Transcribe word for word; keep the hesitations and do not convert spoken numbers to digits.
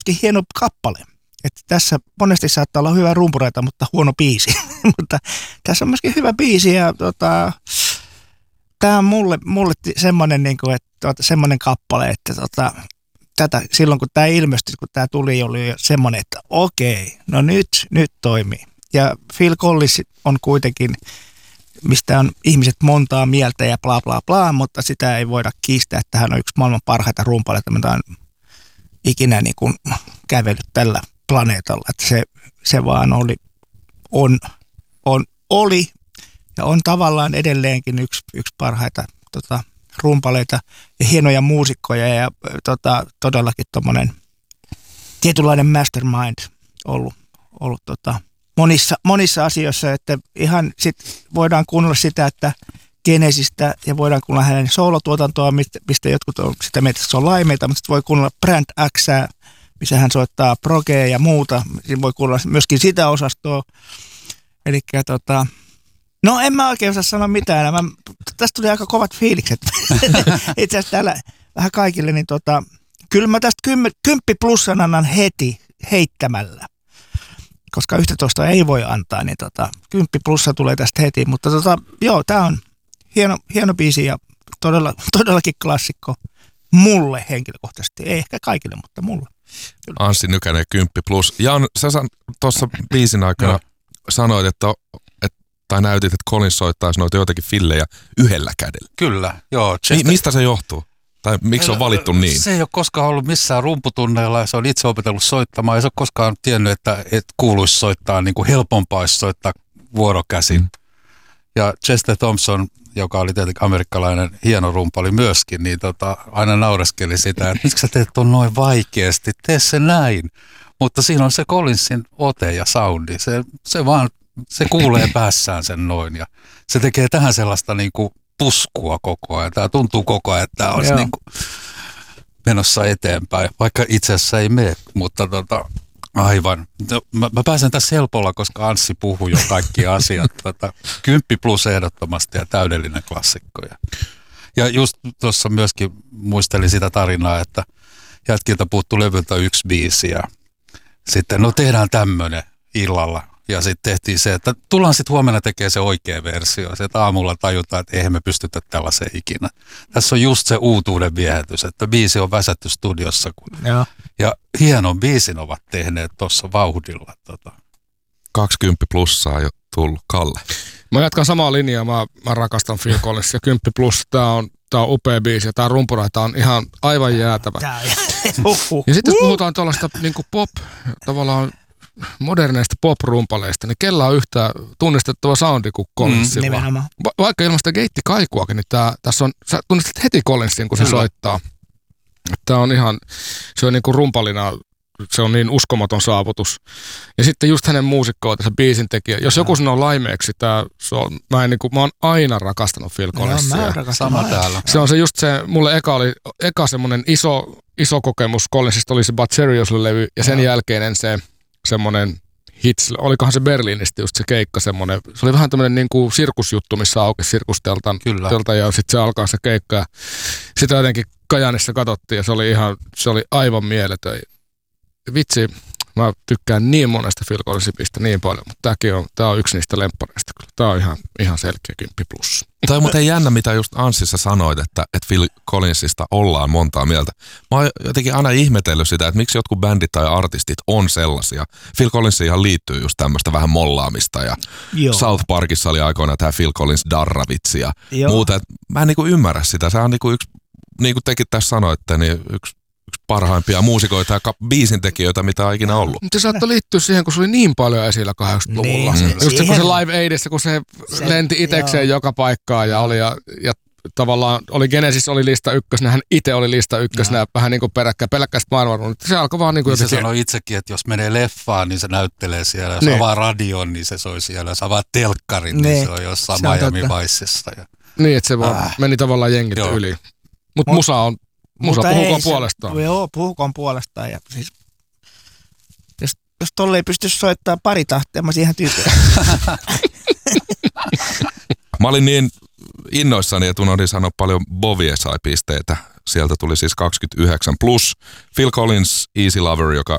hieno kappale. Että tässä monesti saattaa olla hyvä rumpureita, mutta huono biisi. Mutta tässä on myöskin hyvä biisi ja tota, tämä on mulle, mulle semmoinen, niin kuin, että, tota, semmoinen kappale, että tota, tätä, silloin kun tämä ilmestyi, kun tämä tuli, oli jo semmoinen, että okei, no nyt, nyt toimii. Ja Phil Collins on kuitenkin, mistä on ihmiset montaa mieltä ja bla bla bla, mutta sitä ei voida kiistää, että hän on yksi maailman parhaita rumpaleita, mitä on ikinä niin kuin kävellyt tällä planeetalla. Että se, se vaan oli, on, on, oli ja on tavallaan edelleenkin yksi, yksi parhaita tota, rumpaleita ja hienoja muusikkoja ja tota, todellakin tommonen tietynlainen mastermind ollut, ollut tota, monissa, monissa asioissa, että ihan sit voidaan kuunnella sitä, että Genesistä ja voidaan kuunnella hänen soolotuotantoa, mistä, mistä jotkut on sitä mieltä, että se on laimeita, mutta sitten voi kuunnella Brand Xää, missä hän soittaa progea ja muuta. Siinä voi kuunnella myöskin sitä osastoa. Eli tota, no en mä oikein osaa sanoa mitään. Mä, tästä tuli aika kovat fiilikset. Itse asiassa täällä vähän kaikille, niin tota, kyllä mä tästä kymmen, kymppi plussan annan heti heittämällä. Koska yksitoista ei voi antaa, niin tota, kymppi plussa tulee tästä heti. Mutta tota, joo, tää on hieno, hieno biisi ja todella, todellakin klassikko mulle henkilökohtaisesti. Ei ehkä kaikille, mutta mulle. Kyllä. Anssi Nykänen, kymppi plus. Jan, sä tuossa biisin aikana sanoit, että, että, tai näytit, että Collins soittaisi noita joitakin fillejä yhdellä kädellä. Kyllä, joo. Mi- mistä se johtuu? Tai miksi on valittu niin? Se ei ole koskaan ollut missään rumputunneilla ja se on itse opetellut soittamaan. Ei se ole koskaan tiennyt, että, että kuuluisi soittaa, niin kuin helpompaa olisi soittaa vuorokäsin. Mm. Ja Chester Thompson, joka oli tietenkin amerikkalainen hieno rumpali myöskin, niin tota, aina naureskeli sitä, että miksi sä teet ton noin vaikeasti, tee se näin. Mutta siinä on se Collinsin ote ja soundi, se, se vaan, se kuulee päässään sen noin ja se tekee tähän sellaista niin kuin puskua koko ajan. Tämä tuntuu koko ajan, että tämä olisi niin kuin menossa eteenpäin, vaikka itse asiassa ei mene, mutta tota, aivan. No, mä, mä pääsen tässä helpolla, koska Anssi puhuu jo kaikki asiat. Tota, kymppi plus ehdottomasti ja täydellinen klassikko. Ja, ja just tuossa myöskin muistelin sitä tarinaa, että jätkiltä puuttuu levyltä yksi biisi ja sitten no tehdään tämmöinen illalla. Ja sitten tehtiin se, että tullaan sitten huomenna tekemään se oikea versio. Se, että aamulla tajutaan, että eihän me pystytä tällaiseen ikinä. Tässä on just se uutuuden viehätys, että biisi on väsätty studiossa. Kun, ja. ja hienon biisin ovat tehneet tuossa vauhdilla. Tota. kaksikymmentä plussaa jo tullut. Kalle. Mä jatkan samaa linjaa. Mä, mä rakastan Phil Collins ja kymmenen plus. Tää on, tää on upea biisi ja tää rumpuraita on ihan aivan jäätävä. Ja sitten jos puhutaan tuollaista niin kuin pop, tavallaan moderneista pop-rumpaleista, niin kellä on yhtä tunnistettava soundi kuin Collinsilla. Mm, Va- vaikka ilman sitä geittikaikuakin, niin tää, tässä on, sä tunnistat heti Collinsin, kun se Kyllä. soittaa. Tämä on ihan, se on niin kuin rumpalina, se on niin uskomaton saavutus. Ja sitten just hänen muusikkoon tässä biisin tekijä. Jos joku sanoo laimeeksi, tää, se on, mä, en, niin kuin, mä oon aina rakastanut Phil Collinsia. Joo, mä rakastan Sama täällä. Se on se just se, mulle eka oli, eka semmonen iso, iso kokemus Collinsista oli se But Seriously-levy, ja sen ja. jälkeinen se semmoinen hits, olikohan se Berliinistä just se keikka semmoinen, se oli vähän tämmöinen niin kuin sirkusjuttu, missä aukesi sirkusteltan teltan, ja sitten se alkaa se keikka ja sitä jotenkin Kajaanissa katsottiin ja se oli ihan, se oli aivan mieletön. Vitsi, mä tykkään niin monesta Phil Collinsista niin paljon, mutta tämäkin on, tää on yksi niistä lemppareista kyllä. Tää on ihan, ihan selkeä kymppi plus. Tämä on muuten jännä, mitä just Anssissa sanoit, että, että Phil Collinsista ollaan montaa mieltä. Mä oon jotenkin aina ihmetellyt sitä, että miksi jotkut bändit tai artistit on sellaisia. Phil Collinsiin liittyy just tämmöistä vähän mollaamista ja Joo. South Parkissa oli aikoinaan tämä Phil Collins darravitsi ja Joo. muuta. Mä en niinku ymmärrä sitä. Se on niinku yksi, niin kuin tekin tässä sanoitte, niin yksi yksi parhaimpia muusikoita ja biisintekijöitä, mitä on ikinä ollut. Mutta se saattoi liittyä siihen, kun se oli niin paljon esillä kahdeksankymmentäluvulla. Niin, just se, kun se Live Aidissa, kun se, se lenti itekseen joo. joka paikkaan ja oli ja, ja tavallaan oli Genesis oli lista ykkösenä, hän itse oli lista ykkösenä ja vähän niin kuin peräkkäin, peläkkäistä maailman. Se alkoi vaan niin kuin niin jotenkin. Se sanoi itsekin, että jos menee leffaan, niin se näyttelee siellä. Jos niin. avaa radion, niin se soi siellä. Jos avaa telkkarin, niin, niin se on jossain se Miami Vicessa. Ja... Niin, että se vaan äh. meni tavallaan jengit joo. yli. Mutta Mut, musa on Musa puhukoon puolestaan. Se, joo, puhukoon puolestaan. Ja siis, jos, jos tolle ei pysty soittamaan pari tahtia, mä olisin ihan tyytyväinen. Mä olin niin innoissani, että unohdin sanoa paljon Bovie sai pisteitä. Sieltä tuli siis kaksikymmentäyhdeksän plus Phil Collins Easy Lover, joka